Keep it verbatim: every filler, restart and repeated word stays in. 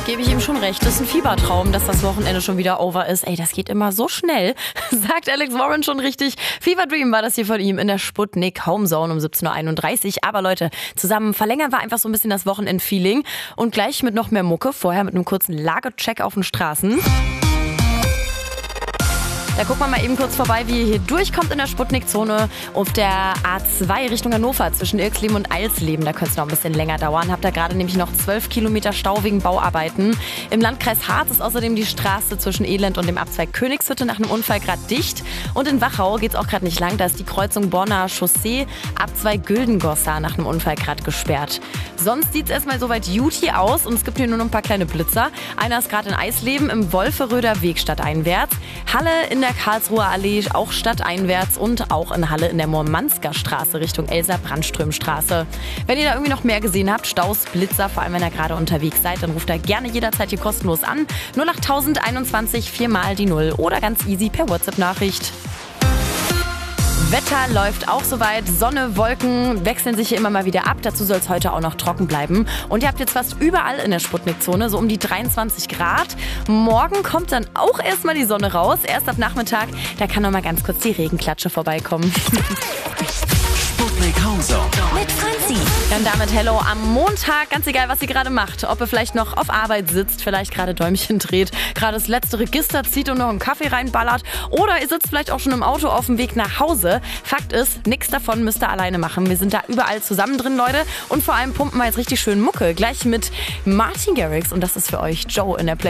Gebe ich ihm schon recht. Das ist ein Fiebertraum, dass das Wochenende schon wieder over ist. Ey, das geht immer so schnell, sagt Alex Warren schon richtig. Fever Dream war das hier von ihm in der Sputnik Homezone um siebzehn Uhr einunddreißig. Aber Leute, zusammen verlängern wir einfach so ein bisschen das Wochenend-Feeling. Und gleich mit noch mehr Mucke. Vorher mit einem kurzen Lagecheck auf den Straßen. Da gucken wir mal eben kurz vorbei, wie ihr hier durchkommt in der Sputnik-Zone auf der A zwei Richtung Hannover zwischen Irxleben und Eilsleben. Da könnte es noch ein bisschen länger dauern. Habt da gerade nämlich noch zwölf Kilometer Stau wegen Bauarbeiten. Im Landkreis Harz ist außerdem die Straße zwischen Elend und dem Abzweig Königshütte nach einem Unfall gerade dicht. Und in Wachau geht es auch gerade nicht lang. Da ist die Kreuzung Bonner Chaussee, Abzweig Güldengossa nach einem Unfall gerade gesperrt. Sonst sieht es erstmal soweit gut hier aus und es gibt hier nur noch ein paar kleine Blitzer. Einer ist gerade in Eisleben im Wolferöder Weg stadteinwärts. Halle in der Karlsruher Allee auch stadteinwärts und auch in Halle in der Mormansker Straße Richtung Elsa-Brandström-Straße. Wenn ihr da irgendwie noch mehr gesehen habt, Staus, Blitzer, vor allem wenn ihr gerade unterwegs seid, dann ruft da gerne jederzeit hier kostenlos an. null acht null eins eins, viermal die Null oder ganz easy per WhatsApp-Nachricht. Wetter läuft auch soweit. Sonne, Wolken wechseln sich hier immer mal wieder ab. Dazu soll es heute auch noch trocken bleiben. Und ihr habt jetzt fast überall in der Sputnik-Zone so um die dreiundzwanzig Grad. Morgen kommt dann auch erstmal die Sonne raus. Erst ab Nachmittag, da kann noch mal ganz kurz die Regenklatsche vorbeikommen. Sputnik Homezone mit Franzi. Dann damit hello am Montag. Ganz egal, was ihr gerade macht. Ob ihr vielleicht noch auf Arbeit sitzt, vielleicht gerade Däumchen dreht, gerade das letzte Register zieht und noch einen Kaffee reinballert. Oder ihr sitzt vielleicht auch schon im Auto auf dem Weg nach Hause. Fakt ist, nichts davon müsst ihr alleine machen. Wir sind da überall zusammen drin, Leute. Und vor allem pumpen wir jetzt richtig schön Mucke. Gleich mit Martin Garrix. Und das ist für euch Joe in der Play.